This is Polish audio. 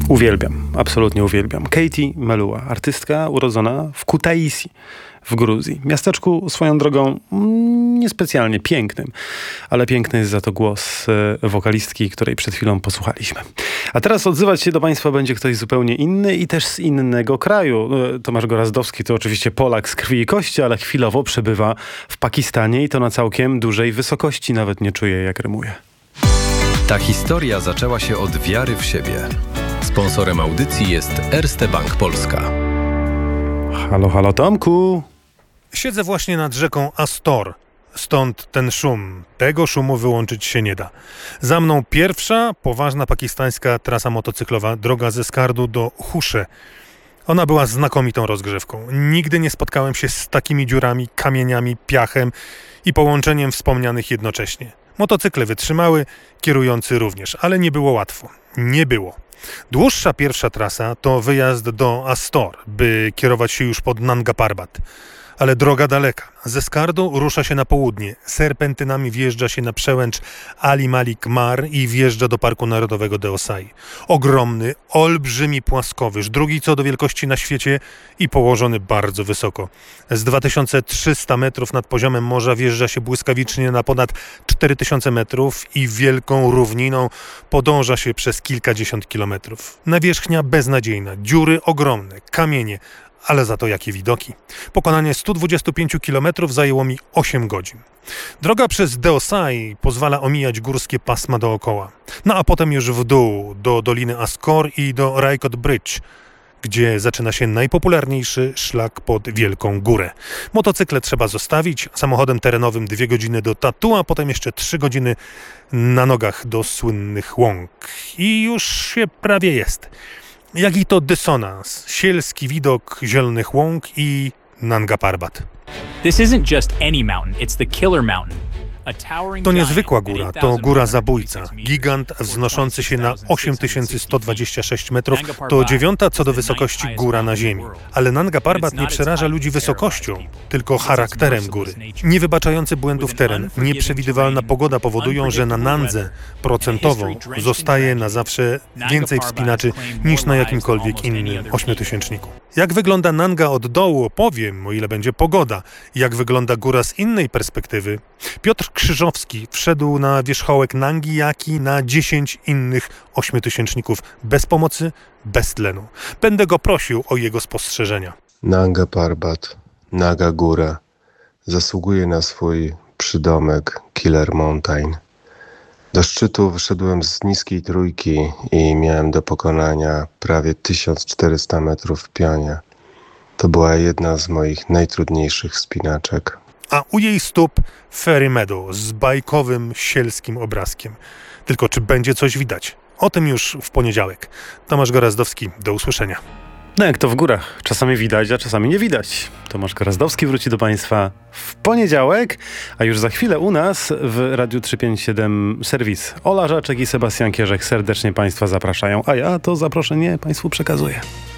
Uwielbiam, absolutnie uwielbiam. Katie Melua, artystka urodzona w Kutaisi w Gruzji. Miasteczku swoją drogą niespecjalnie pięknym, ale piękny jest za to głos wokalistki, której przed chwilą posłuchaliśmy. A teraz odzywać się do Państwa będzie ktoś zupełnie inny i też z innego kraju. Tomasz Gorazdowski to oczywiście Polak z krwi i kości, ale chwilowo przebywa w Pakistanie i to na całkiem dużej wysokości. Nawet nie czuje, jak rymuje. Ta historia zaczęła się od wiary w siebie. Sponsorem audycji jest Erste Bank Polska. Halo, halo Tomku. Siedzę właśnie nad rzeką Astor. Stąd ten szum. Tego szumu wyłączyć się nie da. Za mną pierwsza poważna pakistańska trasa motocyklowa, droga ze Skardu do Husze. Ona była znakomitą rozgrzewką. Nigdy nie spotkałem się z takimi dziurami, kamieniami, piachem i połączeniem wspomnianych jednocześnie. Motocykle wytrzymały, kierujący również, ale nie było łatwo. Nie było. Dłuższa pierwsza trasa to wyjazd do Astor, by kierować się już pod Nanga Parbat. Ale droga daleka. Ze Skardu rusza się na południe. Serpentynami wjeżdża się na przełęcz Ali Malik Mar i wjeżdża do Parku Narodowego Deosai. Ogromny, olbrzymi płaskowyż, drugi co do wielkości na świecie i położony bardzo wysoko. Z 2300 metrów nad poziomem morza wjeżdża się błyskawicznie na ponad 4000 metrów i wielką równiną podąża się przez kilkadziesiąt kilometrów. Nawierzchnia beznadziejna, dziury ogromne, kamienie, ale za to jakie widoki. Pokonanie 125 km zajęło mi 8 godzin. Droga przez Deosai pozwala omijać górskie pasma dookoła. No a potem już w dół, do Doliny Ascor i do Raikot Bridge, gdzie zaczyna się najpopularniejszy szlak pod Wielką Górę. Motocykle trzeba zostawić, samochodem terenowym 2 godziny do Tatu, a potem jeszcze 3 godziny na nogach do słynnych łąk. I już się prawie jest. Jak i to dysonans, sielski widok zielonych łąk i Nanga Parbat. This isn't just any mountain, it's the killer mountain. To niezwykła góra, to góra zabójca. Gigant wznoszący się na 8126 metrów, to 9. co do wysokości góra na ziemi. Ale Nanga Parbat nie przeraża ludzi wysokością, tylko charakterem góry. Niewybaczający błędów teren, nieprzewidywalna pogoda powodują, że na Nandze procentowo zostaje na zawsze więcej wspinaczy niż na jakimkolwiek innym ośmiotysięczniku. Jak wygląda Nanga od dołu opowiem, o ile będzie pogoda. Jak wygląda góra z innej perspektywy? Piotr Krzyżowski wszedł na wierzchołek Nangi, jak i na 10 innych ośmiotysięczników bez pomocy, bez tlenu. Będę go prosił o jego spostrzeżenia. Nanga Parbat, naga góra, zasługuje na swój przydomek Killer Mountain. Do szczytu wyszedłem z niskiej trójki i miałem do pokonania prawie 1400 metrów w pionie. To była jedna z moich najtrudniejszych wspinaczek. A u jej stóp Fairy Meadow z bajkowym, sielskim obrazkiem. Tylko czy będzie coś widać? O tym już w poniedziałek. Tomasz Gorazdowski, do usłyszenia. No jak to w górach. Czasami widać, a czasami nie widać. Tomasz Gorazdowski wróci do Państwa w poniedziałek, a już za chwilę u nas w Radiu 357 serwis. Ola Żaczek i Sebastian Kierzek serdecznie Państwa zapraszają, a ja to zaproszenie Państwu przekazuję.